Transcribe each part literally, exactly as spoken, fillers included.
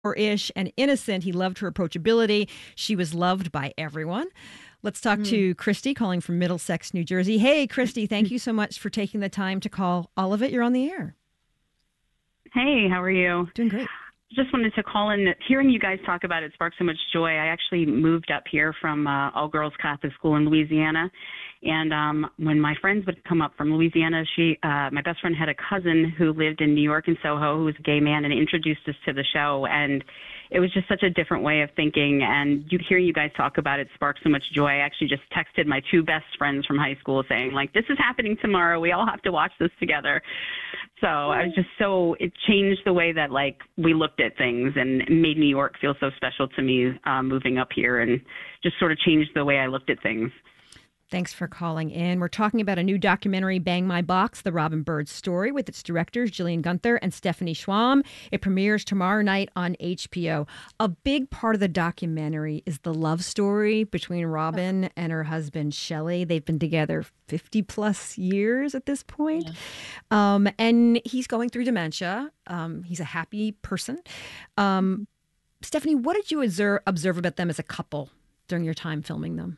ish and innocent. He loved her approachability. She was loved by everyone. Let's talk mm. to Christy calling from Middlesex, New Jersey. Hey, Christy, thank you so much for taking the time to call all of it. You're on the air. Hey, how are you? Doing great. Just wanted to call in. Hearing you guys talk about it sparked so much joy. I actually moved up here from uh, all-girls Catholic school in Louisiana. And um, when my friends would come up from Louisiana, she, uh, my best friend had a cousin who lived in New York in Soho who was a gay man and introduced us to the show. And it was just such a different way of thinking. And you, hearing you guys talk about it sparked so much joy. I actually just texted my two best friends from high school saying, like, this is happening tomorrow. We all have to watch this together. So I was just so, it changed the way that, like, we looked at things and made New York feel so special to me uh, moving up here, and just sort of changed the way I looked at things. Thanks for calling in. We're talking about a new documentary, Bang My Box, The Robin Bird Story, with its directors, Gillian Gunther and Stephanie Schwam. It premieres tomorrow night on H B O. A big part of the documentary is the love story between Robin and her husband, Shelley. They've been together fifty plus years at this point. Yeah. Um, and he's going through dementia. Um, he's a happy person. Um, Stephanie, what did you observe, observe about them as a couple during your time filming them?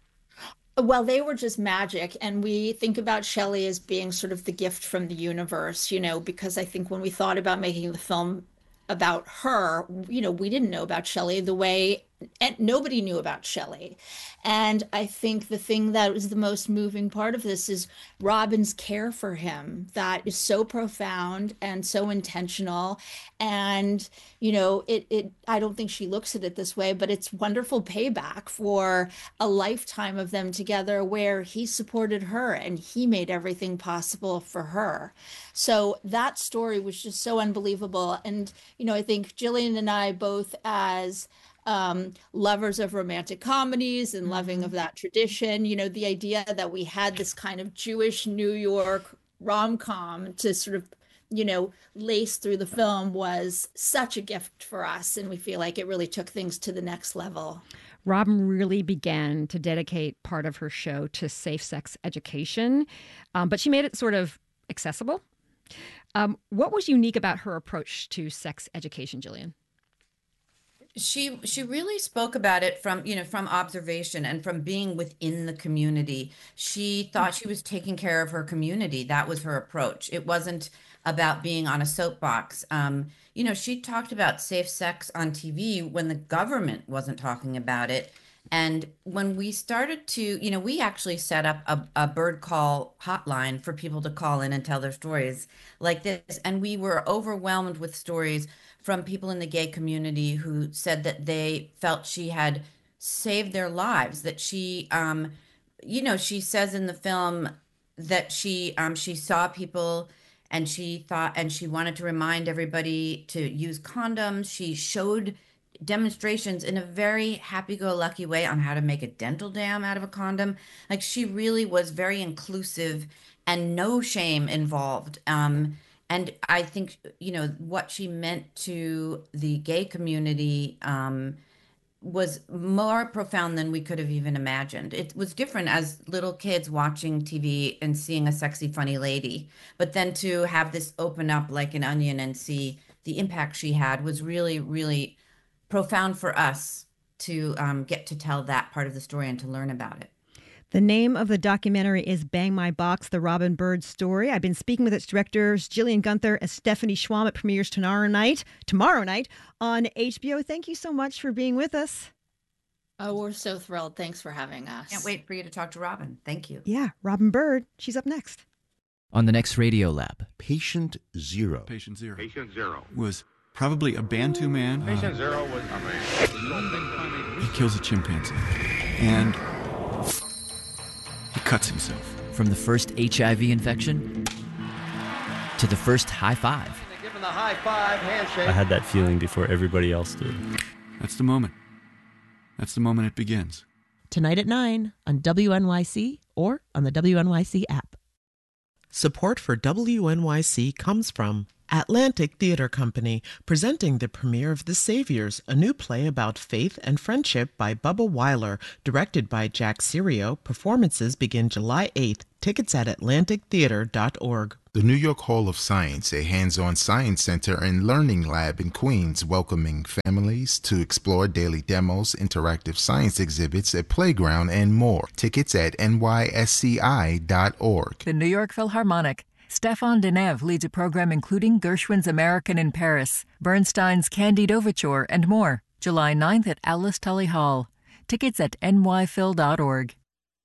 Well, they were just magic. And we think about Shelley as being sort of the gift from the universe, you know, because I think when we thought about making the film about her, you know, we didn't know about Shelley the way, and nobody knew about Shelley. And I think the thing that was the most moving part of this is Robin's care for him, that is so profound and so intentional. And, you know, it, it, I don't think she looks at it this way, but it's wonderful payback for a lifetime of them together where he supported her and he made everything possible for her. So that story was just so unbelievable. And, you know, I think Gillian and I both, as um lovers of romantic comedies and loving mm-hmm. of that tradition, you know, the idea that we had this kind of Jewish New York rom-com to sort of, you know, lace through the film was such a gift for us, and we feel like it really took things to the next level. Robin really began to dedicate part of her show to safe sex education, um, but she made it sort of accessible. Um, what was unique about her approach to sex education, Gillian? She she really spoke about it from, you know, from observation and from being within the community. She thought she was taking care of her community. That was her approach. It wasn't about being on a soapbox. Um, you know, she talked about safe sex on T V when the government wasn't talking about it. And when we started to, you know, we actually set up a, a bird call hotline for people to call in and tell their stories like this. And we were overwhelmed with stories from people in the gay community who said that they felt she had saved their lives, that she, um, you know, she says in the film that she um, she saw people and she thought, and she wanted to remind everybody to use condoms. She showed demonstrations in a very happy-go-lucky way on how to make a dental dam out of a condom. Like, she really was very inclusive and no shame involved. Um, and I think, you know, what she meant to the gay community um, was more profound than we could have even imagined. It was different as little kids watching T V and seeing a sexy, funny lady. But then to have this open up like an onion and see the impact she had was really, really profound for us to um, get to tell that part of the story and to learn about it. The name of the documentary is Bang My Box, The Robin Bird Story. I've been speaking with its directors, Gillian Gunther and Stephanie Schwam. It premieres tomorrow night, tomorrow night on H B O. Thank you so much for being with us. Oh, we're so thrilled. Thanks for having us. Can't wait for you to talk to Robin. Thank you. Yeah, Robin Bird. She's up next. On the next Radio Lab. Patient Zero. Patient Zero. Patient Zero. Was probably a Bantu man. Patient uh, Zero was amazing. He kills a chimpanzee. And he cuts himself. From the first H I V infection to the first high five. Give him the high five handshake. I had that feeling before everybody else did. That's the moment. That's the moment it begins. Tonight at nine on W N Y C or on the W N Y C app. Support for W N Y C comes from Atlantic Theater Company, presenting the premiere of The Saviors, a new play about faith and friendship by Bubba Weiler, directed by Jack Serio. Performances begin July eighth. Tickets at atlantic theater dot org. The New York Hall of Science, a hands-on science center and learning lab in Queens, welcoming families to explore daily demos, interactive science exhibits, a playground, and more. Tickets at N Y S C I dot org. The New York Philharmonic. Stéphane Deneuve leads a program including Gershwin's American in Paris, Bernstein's Candide Overture, and more. July ninth at Alice Tully Hall. Tickets at N Y phil dot org.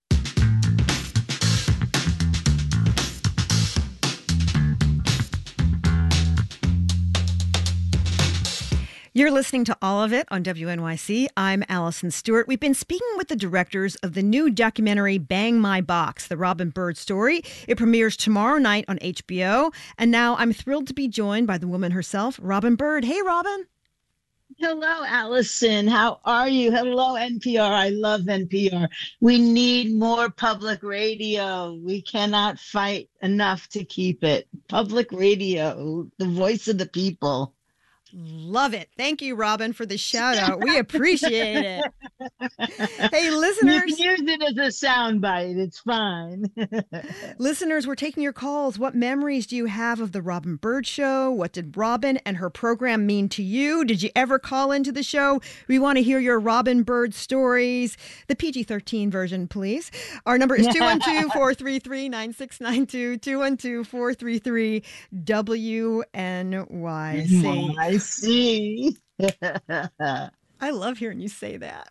You're listening to All of It on W N Y C. I'm Allison Stewart. We've been speaking with the directors of the new documentary Bang My Box, the Robin Bird story. It premieres tomorrow night on H B O. And now I'm thrilled to be joined by the woman herself, Robin Bird. Hey, Robin. Hello, Allison. How are you? Hello, N P R. I love N P R. We need more public radio. We cannot fight enough to keep it. Public radio, the voice of the people. Love it. Thank you, Robin, for the shout out. We appreciate it. Hey, listeners. You can use it as a soundbite. It's fine. Listeners, we're taking your calls. What memories do you have of the Robin Bird Show? What did Robin and her program mean to you? Did you ever call into the show? We want to hear your Robin Bird stories. The P G thirteen version, please. Our number is two one two, four three three, nine six nine two, two one two, four three three, W N Y C. I see. I love hearing you say that.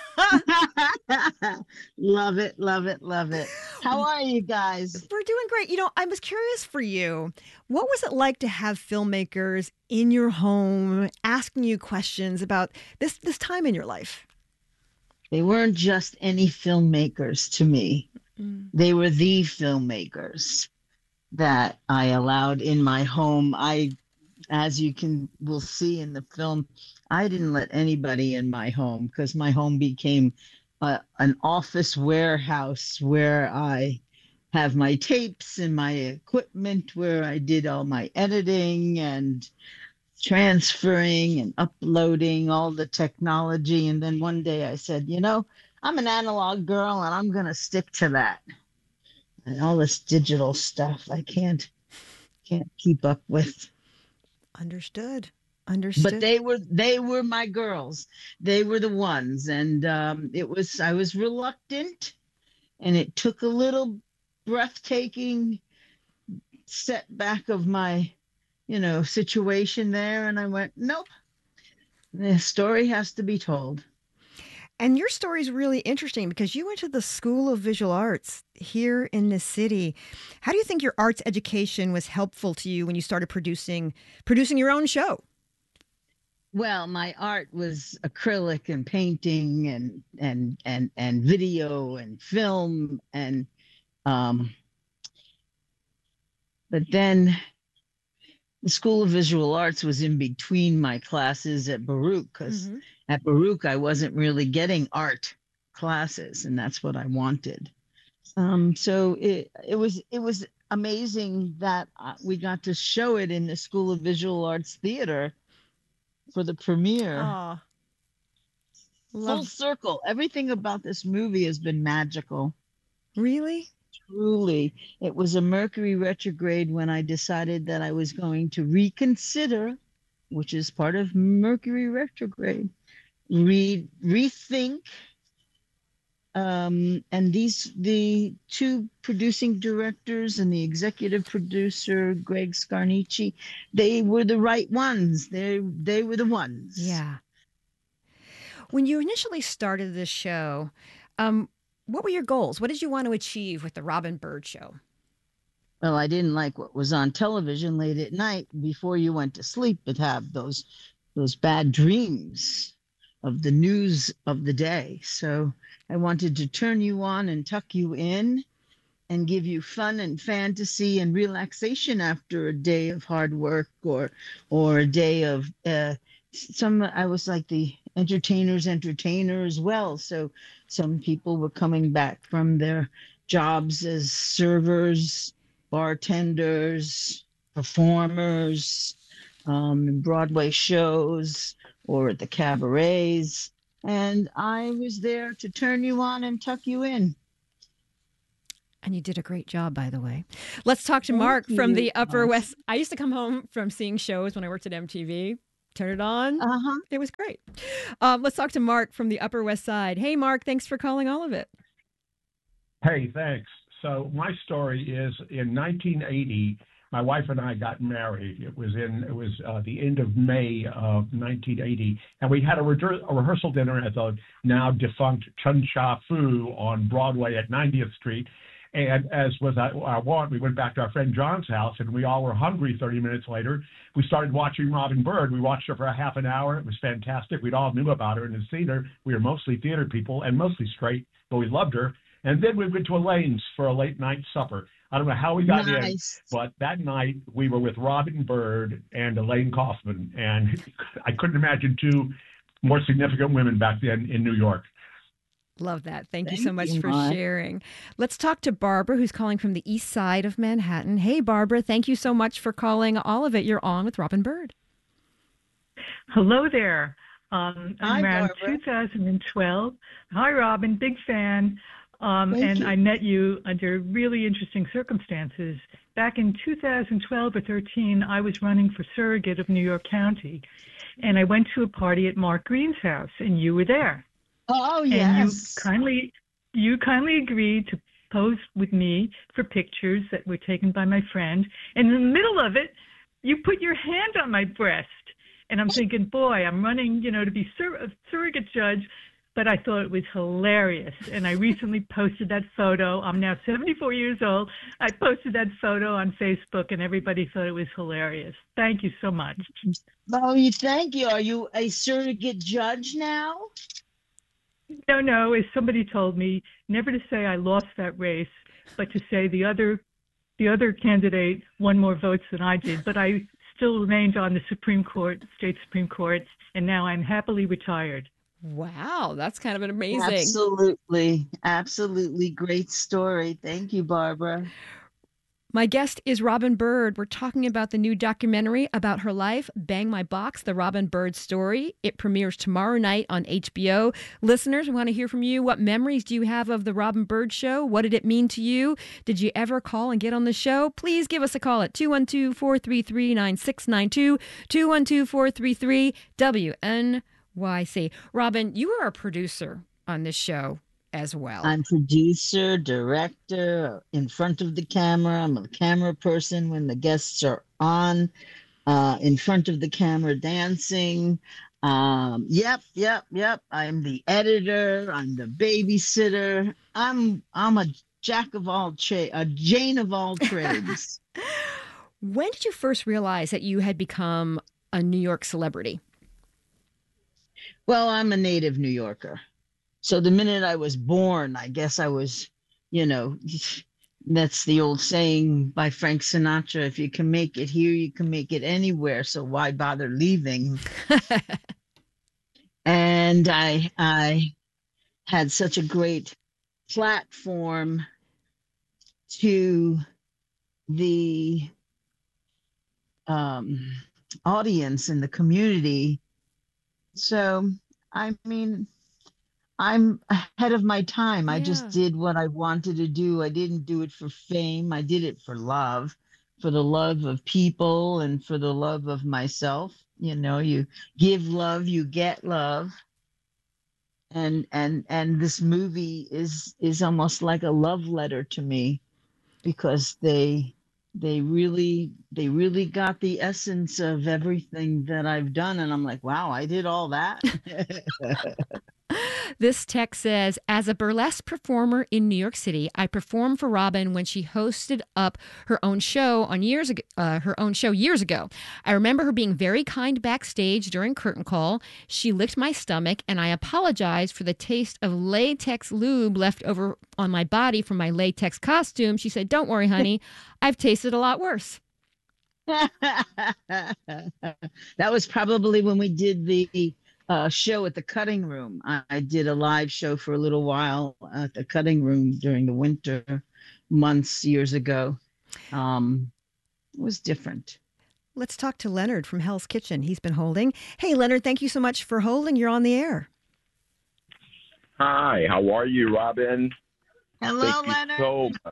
Love it, love it, love it. How are you guys? We're doing great. You know, I was curious for you. What was it like to have filmmakers in your home asking you questions about this this time in your life? They weren't just any filmmakers to me. Mm. They were the filmmakers that I allowed in my home. I As you can will see in the film, I didn't let anybody in my home because my home became uh, an office warehouse where I have my tapes and my equipment, where I did all my editing and transferring and uploading all the technology. And then one day I said, you know, I'm an analog girl and I'm going to stick to that. And all this digital stuff I can't can't keep up with. Understood. Understood. But they were they were my girls. They were the ones, and um, it was I was reluctant, and it took a little breathtaking setback of my, you know, situation there, and I went, nope. The story has to be told. And your story is really interesting because you went to the School of Visual Arts here in the city. How do you think your arts education was helpful to you when you started producing producing your own show? Well, my art was acrylic and painting and and and and video and film and um but then the School of Visual Arts was in between my classes at Baruch, because mm-hmm. at Baruch I wasn't really getting art classes, and that's what I wanted. Um, so it it was it was amazing that we got to show it in the School of Visual Arts Theater for the premiere. Oh, full circle. Everything about this movie has been magical. Really? Truly. It was a Mercury retrograde when I decided that I was going to reconsider, which is part of Mercury retrograde, re rethink. Um, and these, the two producing directors and the executive producer, Greg Scarnici, they were the right ones. They, they were the ones. Yeah. When you initially started this show, um, what were your goals? What did you want to achieve with the Robin Bird Show? Well, I didn't like what was on television late at night before you went to sleep, but have those those bad dreams of the news of the day. So I wanted to turn you on and tuck you in and give you fun and fantasy and relaxation after a day of hard work or or a day of uh, some. I was like the entertainer's entertainer as well. So some people were coming back from their jobs as servers, bartenders, performers, um, in Broadway shows or at the cabarets. And I was there to turn you on and tuck you in. And you did a great job, by the way. Let's talk to Thank Mark from you. the Upper Awesome. West. I used to come home from seeing shows when I worked at M T V. Turn it on. Uh-huh. It was great. Um, let's talk to Mark from the Upper West Side. Hey, Mark, thanks for calling all of it. Hey, thanks. So my story is in nineteen eighty, my wife and I got married. It was in it was uh, the end of May of nineteen eighty, and we had a, re- a rehearsal dinner at the now defunct Chun Cha Fu on Broadway at ninetieth Street. And as was our wont, we went back to our friend John's house, and we all were hungry. thirty minutes later, we started watching Robin Bird. We watched her for a half an hour. It was fantastic. We'd all knew about her and had seen her. We were mostly theater people and mostly straight, but we loved her. And then we went to Elaine's for a late night supper. I don't know how we got Nice. in, but that night we were with Robin Bird and Elaine Kaufman, and I couldn't imagine two more significant women back then in New York. Love that. Thank, Thank you so much you, for Mark. sharing. Let's talk to Barbara, who's calling from the east side of Manhattan. Hey, Barbara, thank you so much for calling all of it. You're on with Robin Bird. Hello there. Um, Hi, around Barbara. two thousand twelve. Hi, Robin. Big fan. Um, Thank and you. I met you under really interesting circumstances. Back in two thousand twelve or thirteen, I was running for surrogate of New York County. And I went to a party at Mark Green's house, and you were there. Oh, And yes. you kindly, you kindly agreed to pose with me for pictures that were taken by my friend. And in the middle of it, you put your hand on my breast. And I'm thinking, boy, I'm running, you know, to be sur- a surrogate judge. But I thought it was hilarious. And I recently posted that photo. I'm now seventy-four years old. I posted that photo on Facebook, and everybody thought it was hilarious. Thank you so much. Oh, you thank you. Are you a surrogate judge now? No, no, as somebody told me, never to say I lost that race, but to say the other the other candidate won more votes than I did. But I still remained on the Supreme Court, state Supreme Court, and now I'm happily retired. Wow, that's kind of an amazing. Absolutely. Absolutely. Great story. Thank you, Barbara. My guest is Robin Bird. We're talking about the new documentary about her life, Bang My Box, The Robin Bird Story. It premieres tomorrow night on H B O. Listeners, we want to hear from you. What memories do you have of The Robin Bird Show? What did it mean to you? Did you ever call and get on the show? Please give us a call at two one two, four three three, nine six nine two, two one two, four three three, W N Y C. Robin, you are a producer on this show as well. I'm producer, director, in front of the camera. I'm a camera person when the guests are on, uh, in front of the camera dancing. Um, yep, yep, yep. I'm the editor. I'm the babysitter. I'm I'm a jack of all trades, a Jane of all trades. When did you first realize that you had become a New York celebrity? Well, I'm a native New Yorker. So the minute I was born, I guess I was, you know, that's the old saying by Frank Sinatra, if you can make it here, you can make it anywhere. So why bother leaving? And I I had such a great platform to the um, audience and the community. So, I mean, I'm ahead of my time. I just Yeah. did what I wanted to do. I didn't do it for fame. I did it for love, for the love of people and for the love of myself. You know, you give love, you get love. And and and this movie is is almost like a love letter to me because they they really they really got the essence of everything that I've done, and I'm like, wow, I did all that. This text says, as a burlesque performer in New York City, I performed for Robin when she hosted up her own show on years ago, uh, her own show years ago. I remember her being very kind backstage during curtain call. She licked my stomach, and I apologized for the taste of latex lube left over on my body from my latex costume. She said, "Don't worry, honey. I've tasted a lot worse." That was probably when we did the uh, show at the Cutting Room. I, I did a live show for a little while at the Cutting Room during the winter months years ago. Um, It was different. Let's talk to Leonard from Hell's Kitchen. He's been holding. Hey, Leonard, thank you so much for holding. You're on the air. Hi, how are you, Robin? Hello, thank you Leonard. So much.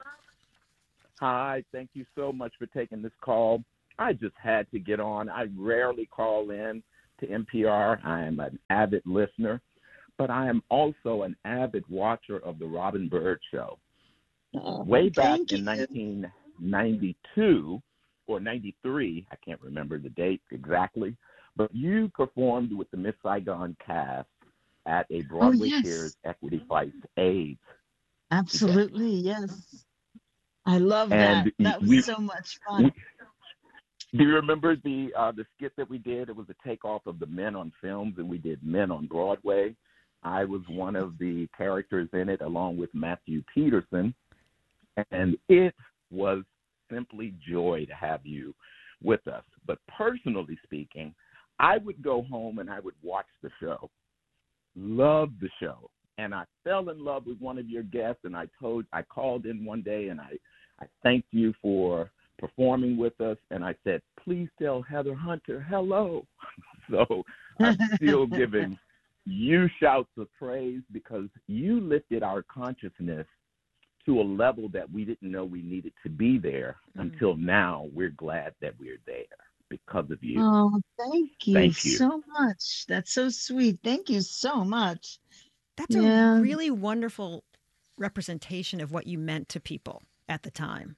Hi, thank you so much for taking this call. I just had to get on. I rarely call in to N P R. I am an avid listener, but I am also an avid watcher of the Robin Bird Show. Oh, Way back thank in you. nineteen ninety-two or ninety-three, I can't remember the date exactly, but you performed with the Miss Saigon cast at a Broadway yes. Tears Equity Fights AIDS. Absolutely, yes. I love And that. That was we- so much fun. we- Do you remember the uh, the skit that we did? It was a takeoff of the Men on Films, and we did Men on Broadway. I was one of the characters in it, along with Matthew Peterson, and it was simply joy to have you with us. But personally speaking, I would go home and I would watch the show. Love the show, and I fell in love with one of your guests. And I told, I called in one day, and I, I thanked you for performing with us, and I said, please tell Heather Hunter hello. So I'm still giving you shouts of praise because you lifted our consciousness to a level that we didn't know we needed to be there. Mm. Until now. We're glad that we're there because of you. Oh, thank you, thank you so much. That's so sweet. Thank you so much. That's yeah. a really wonderful representation of what you meant to people at the time.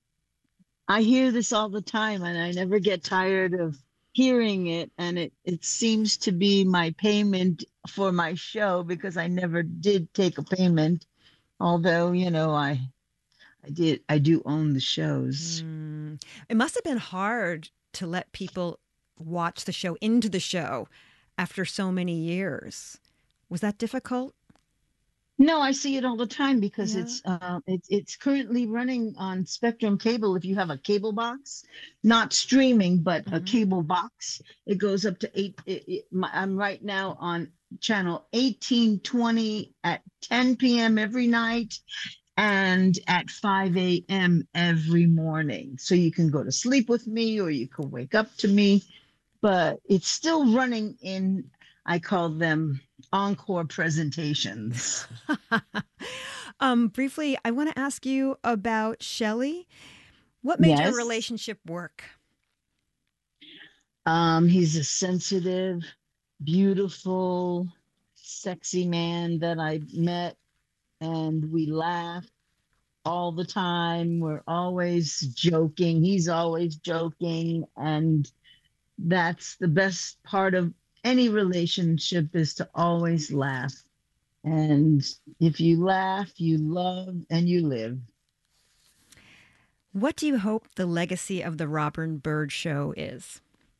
I hear this all the time, and I never get tired of hearing it. And it, it seems to be my payment for my show because I never did take a payment. Although, you know, I I did I do own the shows. Mm. It must have been hard to let people watch the show, into the show after so many years. Was that difficult? No, I see it all the time because Yeah. it's uh, it's it's currently running on Spectrum Cable. If you have a cable box, not streaming, but mm-hmm. a cable box, it goes up to eight. It, it, my, I'm right now on channel eighteen twenty at ten p.m. every night and at five a.m. every morning. So you can go to sleep with me or you can wake up to me, but it's still running in, I call them encore presentations. um, briefly, I want to ask you about Shelley. What made yes. your relationship work? Um, he's a sensitive, beautiful, sexy man that I met, and we laugh all the time. We're always joking. He's always joking, and that's the best part of any relationship, is to always laugh. And if you laugh, you love and you live. What do you hope the legacy of the Robin Bird Show is?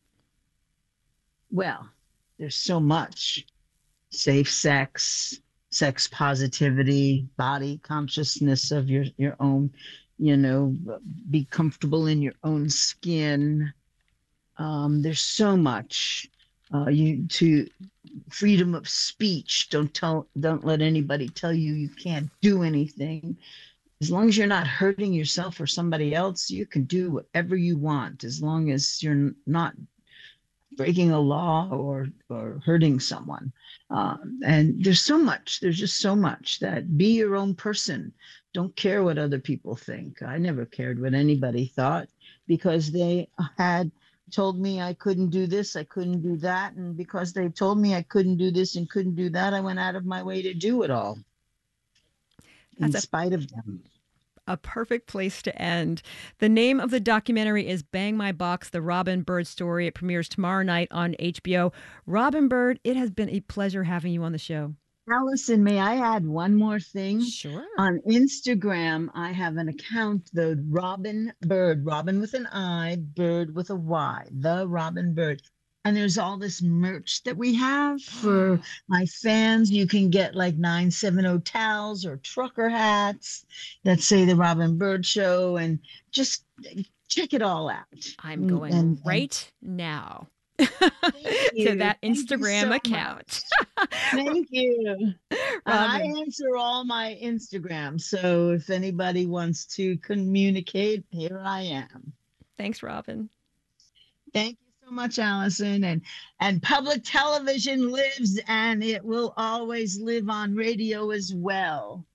Well, there's so much. Safe sex, sex positivity, body consciousness of your, your own, you know, be comfortable in your own skin. Um, there's so much. Uh, you to freedom of speech. Don't tell, don't let anybody tell you you can't do anything. As long as you're not hurting yourself or somebody else, you can do whatever you want, as long as you're not breaking a law or or hurting someone. Um, and there's so much. There's just so much that be your own person. Don't care what other people think. I never cared what anybody thought because they had told me I couldn't do this, I couldn't do that. And because they told me I couldn't do this and couldn't do that, I went out of my way to do it all. That's in a, spite of them. A perfect place to end. The name of the documentary is Bang My Box, The Robin Bird Story. It premieres tomorrow night on H B O. Robin Bird, it has been a pleasure having you on the show. Allison, may I add one more thing? Sure. On Instagram, I have an account, the Robin Bird, Robin with an I, Bird with a Y, the Robin Bird. And there's all this merch that we have for my fans. You can get like nine seven zero towels or trucker hats that say the Robin Bird Show, and just check it all out. I'm going and, right and, now. to that Instagram so account. Thank you. I answer all my Instagram. So if anybody wants to communicate, here I am. Thanks, Robin. Thank you so much, Allison. And and public television lives, and it will always live on radio as well.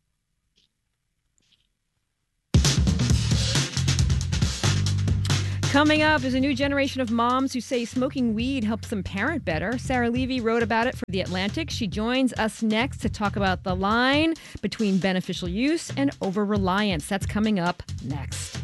Coming up is a new generation of moms who say smoking weed helps them parent better. Sarah Levy wrote about it for The Atlantic. She joins us next to talk about the line between beneficial use and over-reliance. That's coming up next.